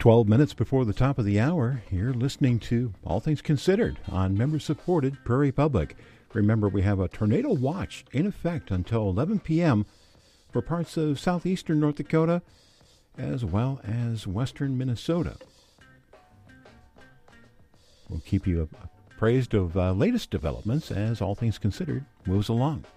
12 minutes before the top of the hour, you're listening to All Things Considered on member-supported Prairie Public. Remember, we have a tornado watch in effect until 11 p.m. for parts of southeastern North Dakota as well as western Minnesota. We'll keep you appraised of latest developments as All Things Considered moves along.